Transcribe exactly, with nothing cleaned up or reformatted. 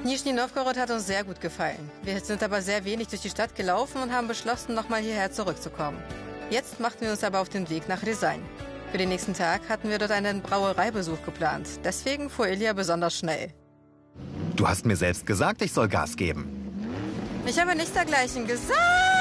Nischni Nowgorod hat uns sehr gut gefallen. Wir sind aber sehr wenig durch die Stadt gelaufen und haben beschlossen, nochmal hierher zurückzukommen. Jetzt machten wir uns aber auf den Weg nach Rязань. Für den nächsten Tag hatten wir dort einen Brauereibesuch geplant. Deswegen fuhr Ilja besonders schnell. Du hast mir selbst gesagt, ich soll Gas geben. Ich habe nichts dergleichen gesagt.